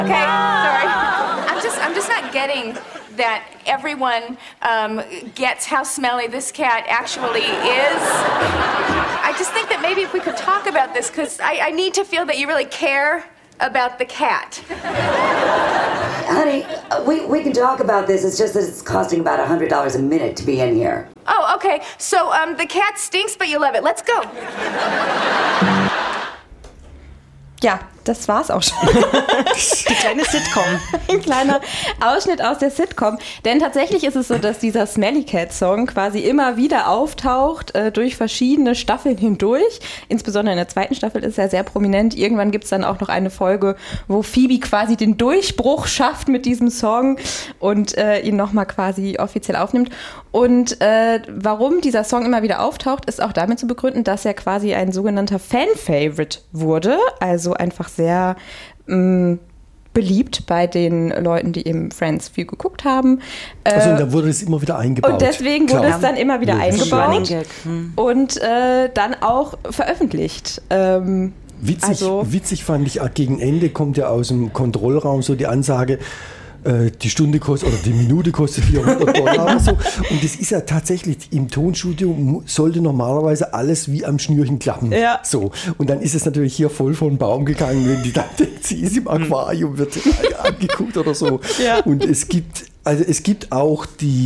Okay, sorry. I'm just not getting that everyone gets how smelly this cat actually is. I just think that maybe if we could talk about this, because I need to feel that you really care about the cat. Honey, we can talk about this. It's just that it's costing about $100 a minute to be in here. Oh, okay. So, the cat stinks, but you love it. Let's go. Ja, das war's auch schon. Die kleine Sitcom. Ein kleiner Ausschnitt aus der Sitcom. Denn tatsächlich ist es so, dass dieser Smelly Cat Song quasi immer wieder auftaucht durch verschiedene Staffeln hindurch. Insbesondere in der zweiten Staffel ist er sehr prominent. Irgendwann gibt es dann auch noch eine Folge, wo Phoebe quasi den Durchbruch schafft mit diesem Song und ihn nochmal quasi offiziell aufnimmt. Und warum dieser Song immer wieder auftaucht, ist auch damit zu begründen, dass er quasi ein sogenannter Fan-Favorite wurde. Also einfach sehr beliebt bei den Leuten, die eben Friends viel geguckt haben. Also und da wurde es immer wieder eingebaut. Und deswegen wurde es dann immer wieder eingebaut und dann auch veröffentlicht. Witzig fand ich, gegen Ende kommt ja aus dem Kontrollraum so die Ansage, die Stunde kostet oder die Minute kostet $400 oder so. Und das ist ja tatsächlich, im Tonstudio sollte normalerweise alles wie am Schnürchen klappen. Ja. So. Und dann ist es natürlich hier voll vor den Baum gegangen, wenn die dann denkt, sie ist im Aquarium, wird angeguckt oder so. Ja. Und es gibt auch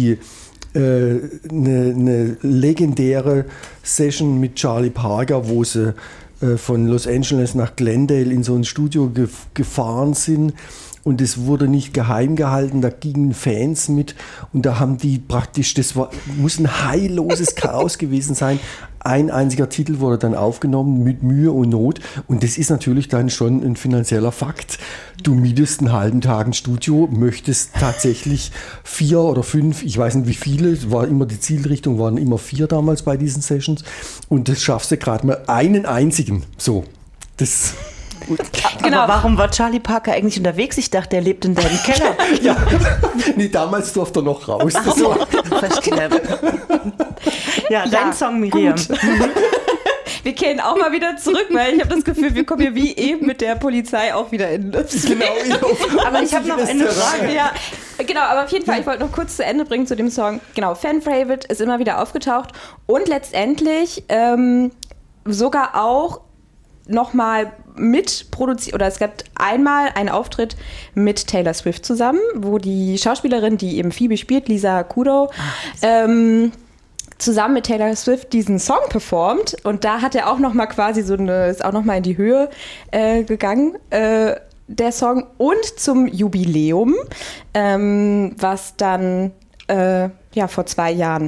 eine legendäre Session mit Charlie Parker, wo sie von Los Angeles nach Glendale in so ein Studio gefahren sind. Und es wurde nicht geheim gehalten, da gingen Fans mit und da haben die praktisch, muss ein heilloses Chaos gewesen sein. Ein einziger Titel wurde dann aufgenommen mit Mühe und Not und das ist natürlich dann schon ein finanzieller Fakt. Du mietest einen halben Tag ein Studio, möchtest tatsächlich 4 oder 5, ich weiß nicht wie viele, es war immer die Zielrichtung, waren immer 4 damals bei diesen Sessions und das schaffst du gerade mal einen einzigen. So, das... Genau. Aber warum war Charlie Parker eigentlich unterwegs? Ich dachte, er lebt in deinem Keller. Ja, nee, damals durfte er noch raus. Ach so, verstehe. Ja, dein Song, Miriam. Wir kehren auch mal wieder zurück, weil ich habe das Gefühl, wir kommen hier wie eben mit der Polizei auch wieder in das. Genau. Aber ich habe noch eine Frage. Ja, genau, aber auf jeden Fall, ich wollte noch kurz zu Ende bringen zu dem Song. Genau, Fan-Favorite ist immer wieder aufgetaucht und letztendlich sogar auch nochmal mitproduziert, oder es gab einmal einen Auftritt mit Taylor Swift zusammen, wo die Schauspielerin, die eben Phoebe spielt, Lisa Kudrow, zusammen mit Taylor Swift diesen Song performt und da hat er auch nochmal quasi ist auch nochmal in die Höhe gegangen, der Song, und zum Jubiläum, was dann vor 2 Jahren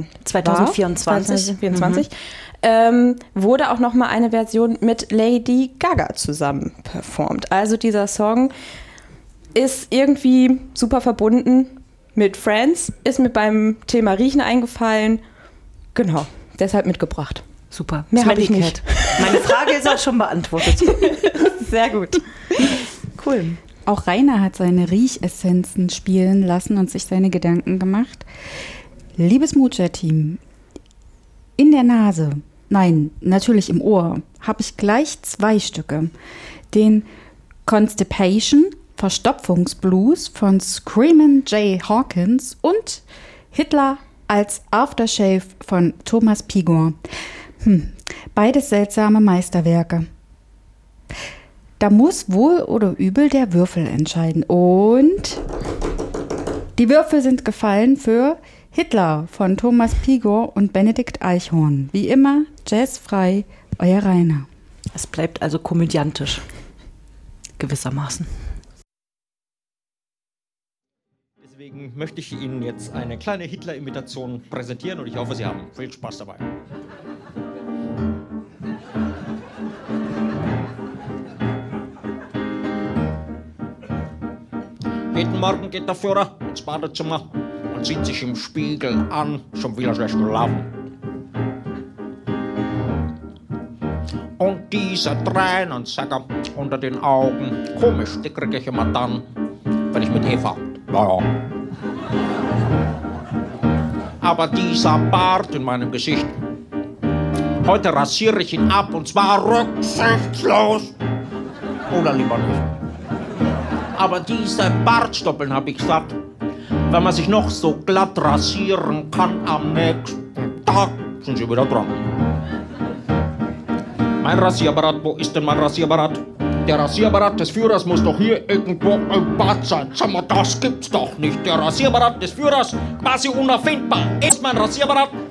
2024 wurde auch nochmal eine Version mit Lady Gaga zusammen performt. Also dieser Song ist irgendwie super verbunden mit Friends, ist mir beim Thema Riechen eingefallen. Genau, deshalb mitgebracht. Super. Mehr habe ich nicht. Meine Frage ist auch schon beantwortet. Sehr gut. Cool. Auch Rainer hat seine Riechessenzen spielen lassen und sich seine Gedanken gemacht. Liebes Muja-Team, in der Nase, nein, natürlich im Ohr, habe ich gleich 2 Stücke. Den Constipation, Verstopfungsblues von Screamin' Jay Hawkins und Hitler als Aftershave von Thomas Pigor. Beides seltsame Meisterwerke. Da muss wohl oder übel der Würfel entscheiden. Und die Würfel sind gefallen für Hitler von Thomas Pigor und Benedikt Eichhorn. Wie immer, jazzfrei, euer Rainer. Es bleibt also komödiantisch. Gewissermaßen. Deswegen möchte ich Ihnen jetzt eine kleine Hitler-Imitation präsentieren und ich hoffe, Sie haben viel Spaß dabei. Jeden Morgen geht der Führer ins Badezimmer und sieht sich im Spiegel an, schon wieder schlecht gelaufen. Und dieser Tränensäcker unter den Augen, komisch, die kriege ich immer dann, wenn ich mit Eva, naja. Aber dieser Bart in meinem Gesicht, heute rasiere ich ihn ab und zwar rücksichtslos. Oder lieber nicht. aber diese Bartstoppeln hab ich satt. Wenn man sich noch so glatt rasieren kann, am nächsten Tag sind sie wieder dran. Mein Rasierapparat, wo ist denn mein Rasierapparat? Der Rasierapparat des Führers muss doch hier irgendwo im Bad sein. Sag mal, das gibt's doch nicht. Der Rasierapparat des Führers, quasi unauffindbar, ist mein Rasierapparat.